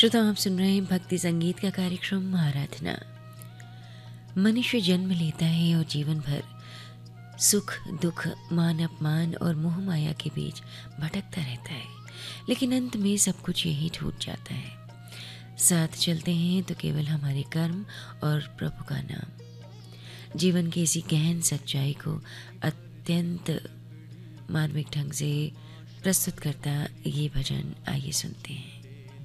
श्रोताओ, आप सुन रहे हैं भक्ति संगीत का कार्यक्रम आराधना। मनुष्य जन्म लेता है और जीवन भर सुख दुख, मान अपमान और मोह माया के बीच भटकता रहता है, लेकिन अंत में सब कुछ यही छूट जाता है। साथ चलते हैं तो केवल हमारे कर्म और प्रभु का नाम। जीवन की इसी गहन सच्चाई को अत्यंत मार्मिक ढंग से प्रस्तुत करता ये भजन आइए सुनते हैं।